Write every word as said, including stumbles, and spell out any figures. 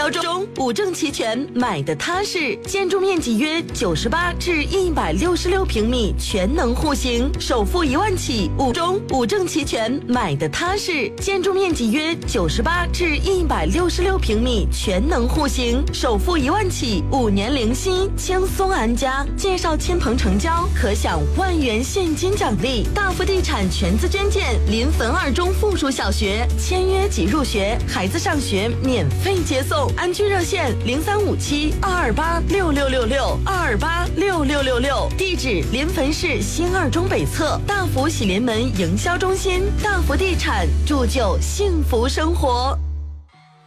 中，五证齐全，买的踏实。建筑面积约九十八至一百六十六平米，全能户型，首付一万起。五中五证齐全，买的踏实。建筑面积约九十八至一百六十六平米，全能户型，首付一万起，五年零息，轻松安家。介绍亲朋成交，可享万元现金奖励。大福地产全资捐建临汾二中附属小学，签约即入学，孩子上学免费接送。安居热线零三五七二二八六六六六二二八六六六六，地址临汾市新二中北侧大福喜临门营销中心。大福地产，铸就幸福生活。